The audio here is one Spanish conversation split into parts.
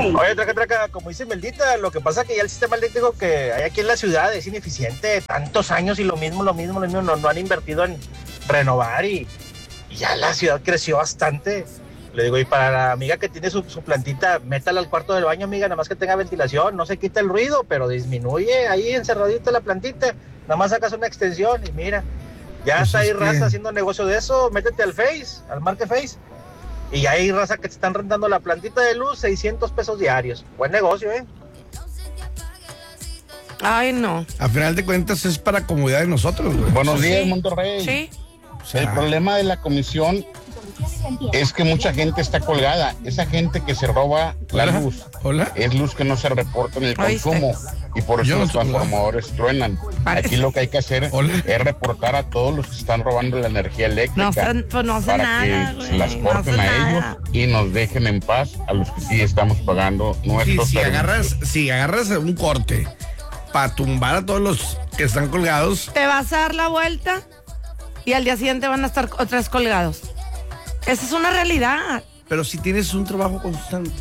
Oye, traca, como dice Meldita, lo que pasa es que ya el sistema eléctrico que hay aquí en la ciudad es ineficiente, tantos años y lo mismo, no han invertido en renovar y ya la ciudad creció bastante. Le digo, y para la amiga que tiene su plantita, métala al cuarto del baño, amiga, nada más que tenga ventilación, no se quita el ruido, pero disminuye ahí encerradita la plantita, nada más sacas una extensión y mira, ya pues está ahí raza haciendo negocio de eso, métete al Face, al Market Face, y ya hay raza que te están rentando la plantita de luz, 600 pesos diarios, buen negocio, Ay, no. A final de cuentas es para comodidad de nosotros, güey. Buenos días, Monterrey. Sí. O sea, el problema de la comisión es que mucha gente está colgada. Esa gente que se roba la luz es luz que no se reporta en el consumo y por eso los transformadores truenan. Aquí lo que hay que hacer es reportar a todos los que están robando la energía eléctrica para que se las corten a ellos y nos dejen en paz a los que sí estamos pagando nuestros servicios. Si agarras un corte para tumbar a todos los que están colgados, te vas a dar la vuelta y al día siguiente van a estar otra vez colgados. Esa es una realidad. Pero si tienes un trabajo constante,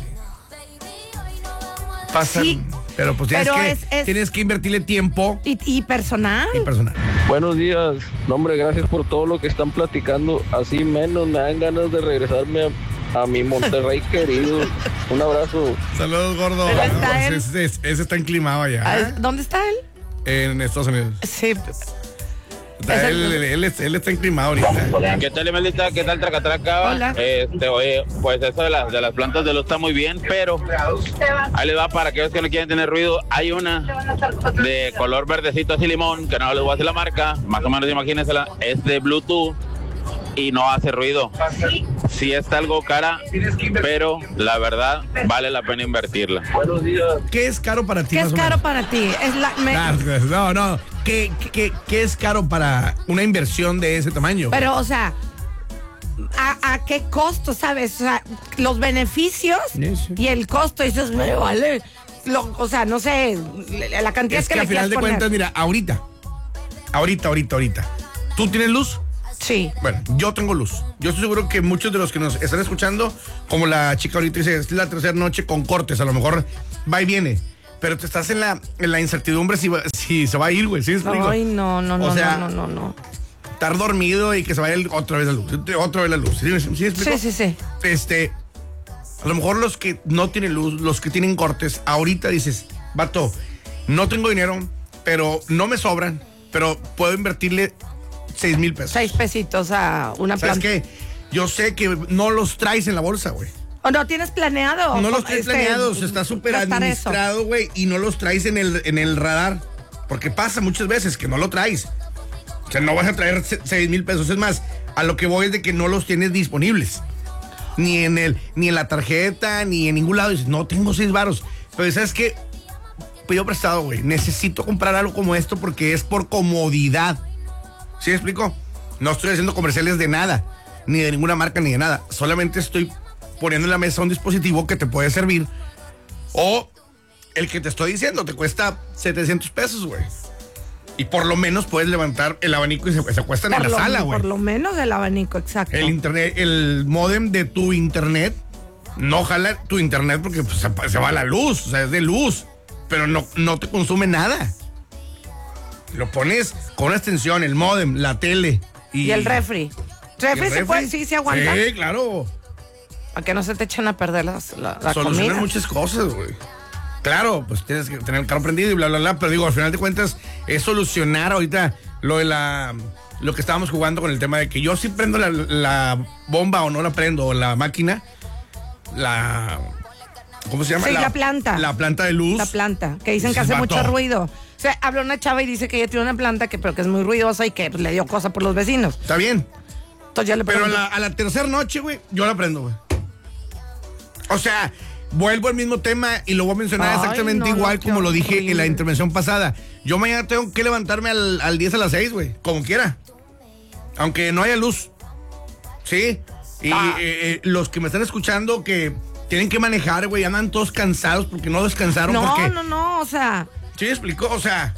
pasa. Sí, pero pues tienes que invertirle tiempo y personal. Buenos días. No, hombre, gracias por todo lo que están platicando. Así menos me dan ganas de regresarme a mi Monterrey querido. Un abrazo. Saludos, gordo. Ese está enclimado allá. ¿Dónde está él? En Estados Unidos. Sí. Él está enclimado ahorita. ¿Qué tal, Melita? ¿Qué tal, Traca? Hola. Oye, pues eso de las plantas de luz está muy bien, pero ahí les va para aquellos que no quieren tener ruido. Hay una de color verdecito así limón, que no les voy a decir la marca, más o menos imagínensela, es de Bluetooth y no hace ruido. Sí está algo cara, pero la verdad vale la pena invertirla. Buenos días. ¿Qué es caro para ti? ¿Qué es caro para ti? No. ¿Qué es caro para una inversión de ese tamaño? Pero, o sea, ¿a qué costo, sabes? O sea, los beneficios y el costo, dices, me vale. O sea, no sé, la cantidad es que le al final de poner. cuentas, mira, ahorita. ¿Tú tienes luz? Sí. Bueno, yo tengo luz. Yo estoy seguro que muchos de los que nos están escuchando, como la chica ahorita dice, es la tercera noche con cortes, a lo mejor va y viene. Pero te estás en la incertidumbre si se va a ir, güey. ¿Sí me explico? Ay, no. O sea, no. Estar dormido y que se vaya otra vez la luz. ¿Sí me explico? Sí. A lo mejor los que no tienen luz, los que tienen cortes, ahorita dices, vato, no tengo dinero, pero no me sobran, pero puedo invertirle 6,000 pesos. 6 pesitos a una planta. ¿Sabes qué? Yo sé que no los traes en la bolsa, güey. ¿O no tienes planeado? No los tienes planeados, está súper administrado, güey, y no los traes en el radar. Porque pasa muchas veces que no lo traes. O sea, no vas a traer 6,000 pesos. Es más, a lo que voy es de que no los tienes disponibles. Ni en la tarjeta, ni en ningún lado. Dices, no, tengo 6 varos. Pero ¿sabes qué? Pido prestado, güey. Necesito comprar algo como esto porque es por comodidad. ¿Sí me explico? No estoy haciendo comerciales de nada. Ni de ninguna marca, ni de nada. Solamente estoy poniendo en la mesa un dispositivo que te puede servir. O el que te estoy diciendo te cuesta 700 pesos, güey. Y por lo menos puedes levantar el abanico y se acuestan en la sala, güey. Por lo menos el abanico, exacto. El internet, el módem de tu internet, no jala tu internet porque pues, se va la luz, o sea, es de luz. Pero no te consume nada. Lo pones con una extensión, el módem, la tele. Y el refri. ¿Refri se puede? Sí, se aguanta. Sí, claro. Para que no se te echen a perder la Solucionan comida. muchas cosas, güey. Claro, pues tienes que tener el carro prendido y bla, bla, bla. Pero digo, al final de cuentas, es solucionar ahorita lo que estábamos jugando con el tema de que yo sí prendo la bomba o no la prendo, o la máquina, ¿cómo se llama? Sí, la planta. La planta de luz. La planta, que dicen que hace mucho ruido. O sea, habla una chava y dice que ella tiene una planta pero que es muy ruidosa y que pues, le dio cosa por los vecinos. Está bien. Entonces ya le Pero a la tercera noche, güey, yo la prendo, güey. O sea, vuelvo al mismo tema y lo voy a mencionar exactamente igual como lo dije en la intervención pasada. Yo mañana tengo que levantarme al 10 a las 6, güey, como quiera. Aunque no haya luz. ¿Sí? Y los que me están escuchando que tienen que manejar, güey, andan todos cansados porque no descansaron. No, o sea. ¿Sí me explicó? O sea,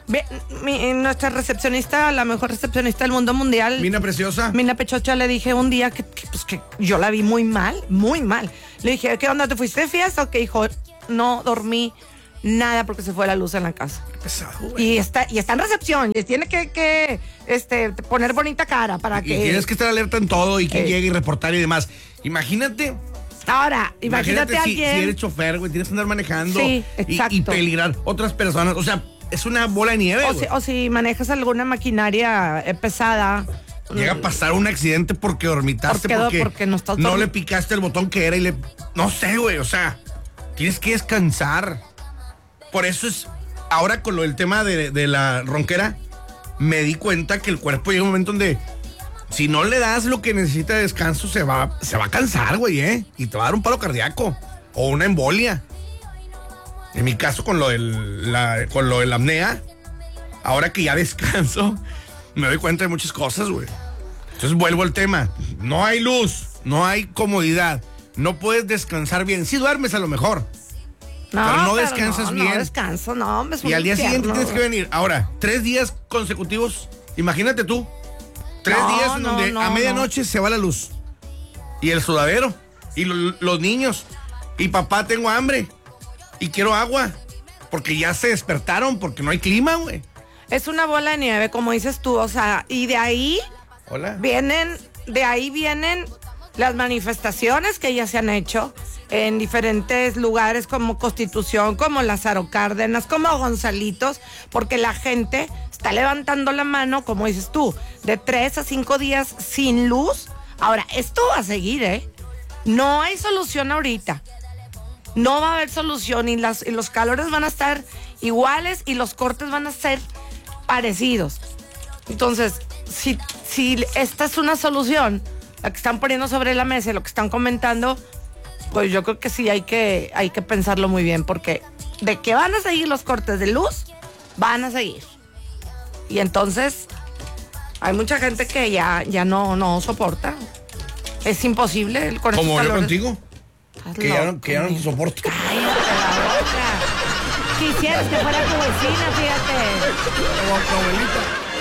Nuestra recepcionista, la mejor recepcionista del mundo mundial, Mina Preciosa, Mina Pechocha, le dije un día que yo la vi muy mal. Le dije, ¿qué onda? ¿Te fuiste de fiesta? Ok, hijo, no dormí nada porque se fue la luz en la casa. Qué pesado, güey. Y está en recepción, y tiene que poner bonita cara para que... Y tienes que estar alerta en todo y que llegue y reportar y demás. Imagínate... Ahora, imagínate alguien... Si eres chofer, güey, tienes que andar manejando y peligrar otras personas. O sea, es una bola de nieve, o si manejas alguna maquinaria pesada. Llega a pasar un accidente porque dormitaste, porque no le picaste el botón que era y no sé, güey, o sea, tienes que descansar. Por eso es, ahora con lo del tema de la ronquera, me di cuenta que el cuerpo llega un momento donde si no le das lo que necesita de descanso, se va a cansar, güey, y te va a dar un paro cardíaco o una embolia. En mi caso, con lo de la apnea, ahora que ya descanso, me doy cuenta de muchas cosas, güey. Entonces vuelvo al tema. No hay luz, no hay comodidad, no puedes descansar bien. Sí duermes a lo mejor, pero no descansas bien. No descanso, no. Y al día siguiente tienes que venir. Ahora, 3 días consecutivos, imagínate tú. 3 días en donde a medianoche se va la luz. Y el sudadero. Y los niños. Y papá, tengo hambre. Y quiero agua. Porque ya se despertaron, porque no hay clima, güey. Es una bola de nieve, como dices tú. O sea, y de ahí vienen las manifestaciones que ya se han hecho en diferentes lugares como Constitución, como Lázaro Cárdenas, como Gonzalitos, porque la gente está levantando la mano, como dices tú, de 3 a 5 días sin luz. Ahora, esto va a seguir, No hay solución ahorita. No va a haber solución y los calores van a estar iguales y los cortes van a ser parecidos. Entonces, si esta es una solución, la que están poniendo sobre la mesa, lo que están comentando, pues yo creo que sí hay que pensarlo muy bien, porque de que van a seguir los cortes de luz, van a seguir. Y entonces hay mucha gente que ya no soporta. Es imposible con como estos yo contigo, que ya no soporto. Cállate la boca. Quisieras que fuera tu vecina, fíjate. Tu abuelita.